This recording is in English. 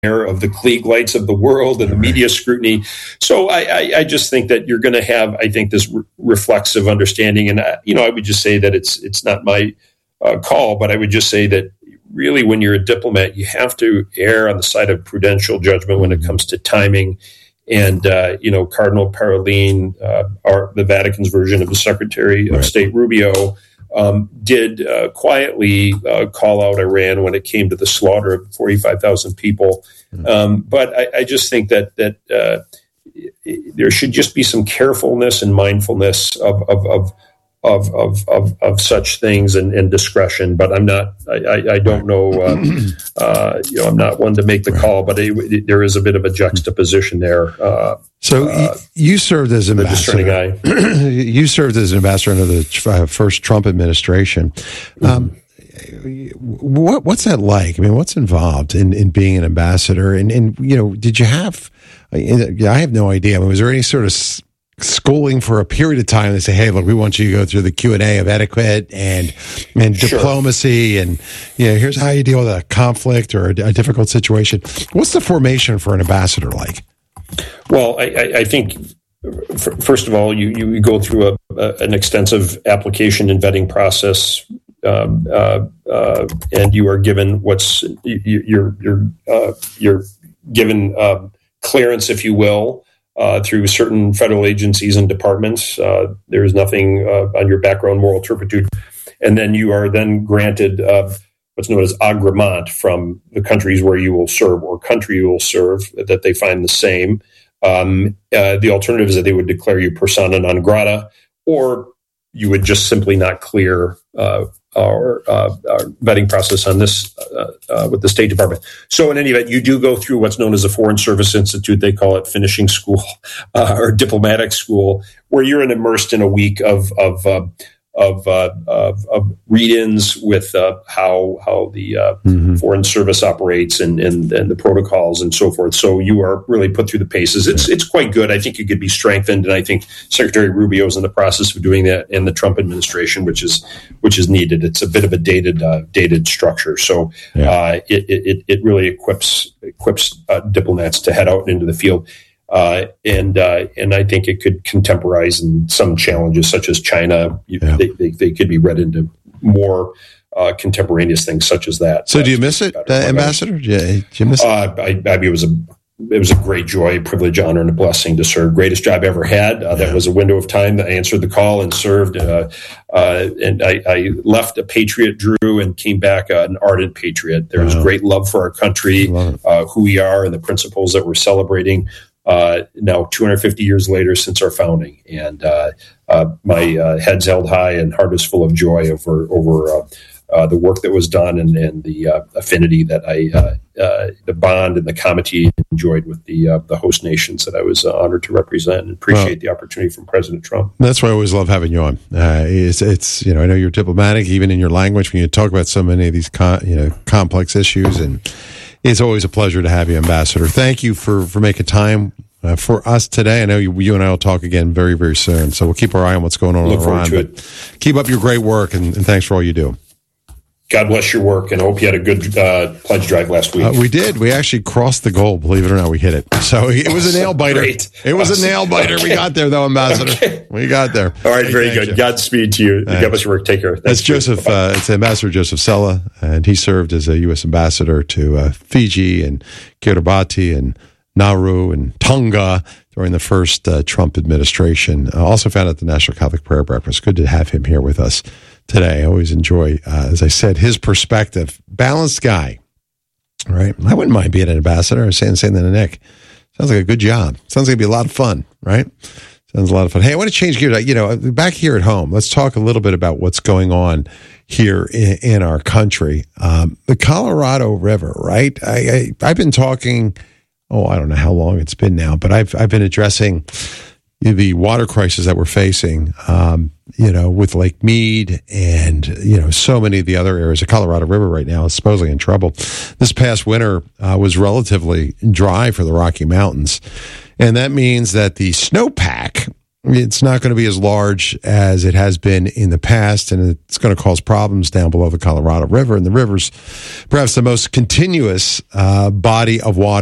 of the Klieg lights of the world and the media scrutiny. So I just think that you're going to have, I think, this reflexive understanding. And, I would just say that it's not my call, but I would just say that really when you're a diplomat, you have to err on the side of prudential judgment when it comes to timing. And, Cardinal Parolin, the Vatican's version of the Secretary of State Rubio, did quietly call out Iran when it came to the slaughter of 45,000 people. But I just think that there should just be some carefulness and mindfulness of such things and discretion. But I'm not. I don't know. I'm not one to make the call, but there is a bit of a juxtaposition there. You served as ambassador. You served as an ambassador under the first Trump administration. What's that like? I mean, what's involved in being an ambassador? And did you have? I have no idea. I mean, was there any sort of schooling for a period of time? They say, "Hey, look, we want you to go through the Q&A of etiquette and diplomacy, and here's how you deal with a conflict or a difficult situation." What's the formation for an ambassador like? Well, I think first of all, you go through an extensive application and vetting process, and you are given you're given clearance, if you will. Through certain federal agencies and departments. There is nothing on your background moral turpitude. And then you are then granted what's known as agrément from the countries where you will serve or country you will serve, that they find the same. The alternative is that they would declare you persona non grata, or you would just simply not clear our vetting process on this with the State Department. So in any event, you do go through what's known as the Foreign Service Institute. They call it finishing school or diplomatic school, where you're immersed in a week of read-ins with how the Foreign Service operates and the protocols and so forth. So you are really put through the paces. It's quite good. I think you could be strengthened, and I think Secretary Rubio is in the process of doing that in the Trump administration, which is needed. It's a bit of a dated structure. So it really equips diplomats to head out into the field. And I think it could contemporize in some challenges such as China. They could be read into more contemporaneous things such as that. So do you miss it, Ambassador? Do you miss it? It was a great joy, privilege, honor, and a blessing to serve. Greatest job I ever had. That was a window of time that I answered the call and served. And I left a patriot, Drew, and came back an ardent patriot. There was great love for our country, who we are, and the principles that we're celebrating. Now 250 years later since our founding, and my head's held high and heart is full of joy over the work that was done and the affinity that the bond and the comity enjoyed with the host nations that I was honored to represent, and appreciate the opportunity from President Trump. That's why I always love having you on. It's I know you're diplomatic, even in your language, when you talk about so many of these complex issues, and it's always a pleasure to have you, Ambassador. Thank you for making time for us today. I know you and I will talk again very, very soon. So we'll keep our eye on what's going on in Iran. Look forward to it. Keep up your great work, and thanks for all you do. God bless your work, and I hope you had a good pledge drive last week. We did. We actually crossed the goal. Believe it or not, we hit it. So it was a nail biter. Great. It was a nail biter. Okay. We got there, though, Ambassador. Okay. We got there. All right, very good. Godspeed to you. God bless your work. Take care. That's Joseph. It's Ambassador Joseph Cella, and he served as a U.S. ambassador to Fiji and Kiribati and Nauru and Tonga during the first Trump administration. Also found at the National Catholic Prayer Breakfast. Good to have him here with us today. I always enjoy, as I said, his perspective. Balanced guy, right? I wouldn't mind being an ambassador. I was saying that to Nick. Sounds like a good job. Sounds like it'd be a lot of fun, right? Sounds a lot of fun. Hey, I want to change gears. Back here at home, let's talk a little bit about what's going on here in our country. The Colorado River, right? I've been talking, I don't know how long it's been now, but I've been addressing the water crisis that we're facing, with Lake Mead and, so many of the other areas. The Colorado River right now is supposedly in trouble. This past winter was relatively dry for the Rocky Mountains. And that means that the snowpack It's not going to be as large as it has been in the past, and it's going to cause problems down below the Colorado River. And the river's perhaps the most continuous body of water